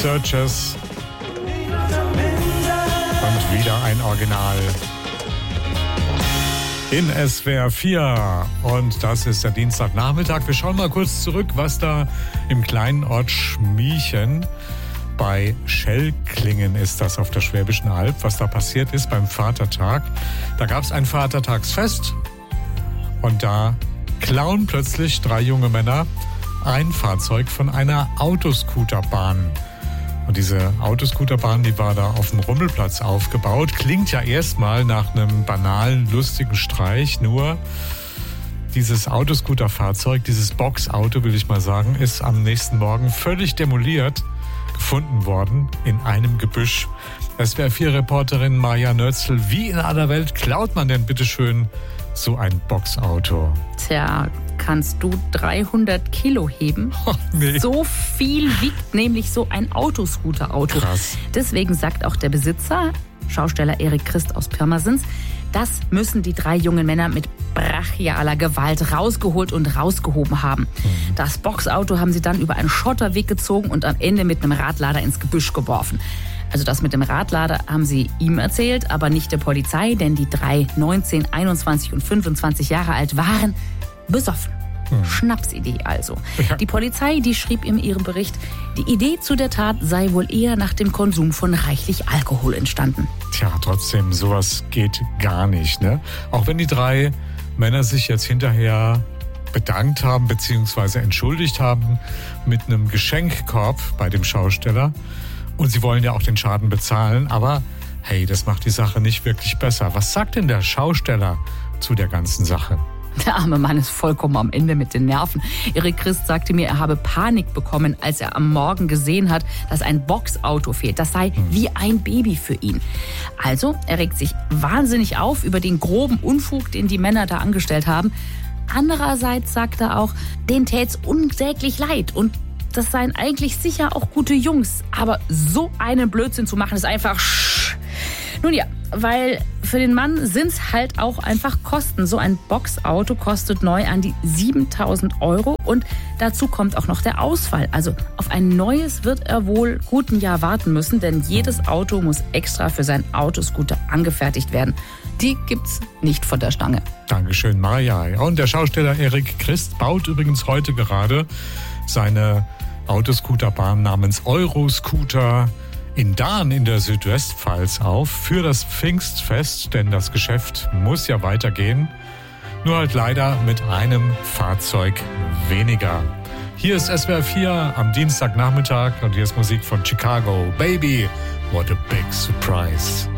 Searchers. Und wieder ein Original. In SWR 4. Und das ist der Dienstagnachmittag. Wir schauen mal kurz zurück, was da im kleinen Ort Schmiechen bei Schellklingen ist das auf der Schwäbischen Alb, was da passiert ist beim Vatertag. Da gab es ein Vatertagsfest und da klauen plötzlich 3 junge Männer ein Fahrzeug von einer Autoscooterbahn. Und diese Autoscooterbahn, die war da auf dem Rummelplatz aufgebaut. Klingt ja erstmal nach einem banalen, lustigen Streich. Nur dieses Autoscooterfahrzeug, dieses Boxauto, will ich mal sagen, ist am nächsten Morgen völlig demoliert gefunden worden in einem Gebüsch. SWR4-Reporterin Maja Nötzl, wie in aller Welt klaut man denn bitteschön so ein Boxauto? Tja, kannst du 300 Kilo heben? Oh, nee. So viel wiegt nämlich so ein Autoscooter-Auto. Krass. Deswegen sagt auch der Besitzer, Schausteller Erik Christ aus Pirmasens, das müssen die 3 jungen Männer mit brachialer Gewalt rausgeholt und rausgehoben haben. Das Boxauto haben sie dann über einen Schotterweg gezogen und am Ende mit einem Radlader ins Gebüsch geworfen. Also das mit dem Radlader haben sie ihm erzählt, aber nicht der Polizei, denn die 3 19, 21 und 25 Jahre alt waren besoffen. Schnapsidee also. Ja. Die Polizei, die schrieb in ihrem Bericht, die Idee zu der Tat sei wohl eher nach dem Konsum von reichlich Alkohol entstanden. Tja, trotzdem, sowas geht gar nicht, ne? Auch wenn die 3 Männer sich jetzt hinterher bedankt haben bzw. entschuldigt haben mit einem Geschenkkorb bei dem Schausteller. Und sie wollen ja auch den Schaden bezahlen, aber hey, das macht die Sache nicht wirklich besser. Was sagt denn der Schausteller zu der ganzen Sache? Der arme Mann ist vollkommen am Ende mit den Nerven. Erik Christ sagte mir, er habe Panik bekommen, als er am Morgen gesehen hat, dass ein Boxauto fehlt. Das sei wie ein Baby für ihn. Also, er regt sich wahnsinnig auf über den groben Unfug, den die Männer da angestellt haben. Andererseits sagt er auch, denen tät's unsäglich leid und das seien eigentlich sicher auch gute Jungs. Aber so einen Blödsinn zu machen, ist einfach... Nun ja, weil für den Mann sind's halt auch einfach Kosten. So ein Boxauto kostet neu an die 7.000 € und dazu kommt auch noch der Ausfall. Also auf ein neues wird er wohl gut ein Jahr warten müssen, denn jedes Auto muss extra für seinen Autoscooter angefertigt werden. Die gibt's nicht von der Stange. Dankeschön, Maja. Und der Schausteller Erik Christ baut übrigens heute gerade seine Autoscooterbahn namens Euroscooter in Dahn in der Südwestpfalz auf für das Pfingstfest, denn das Geschäft muss ja weitergehen. Nur halt leider mit einem Fahrzeug weniger. Hier ist SWR 4 am Dienstagnachmittag und hier ist Musik von Chicago. Baby, what a big surprise.